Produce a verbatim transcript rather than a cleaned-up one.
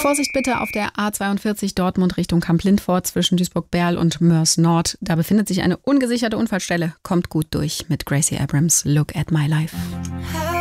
Vorsicht bitte auf der A zweiundvierzig Dortmund Richtung Kamp-Lindfort zwischen Duisburg-Berl und Moers Nord. Da befindet sich eine ungesicherte Unfallstelle. Kommt gut durch mit Gracie Abrams, Look at My Life.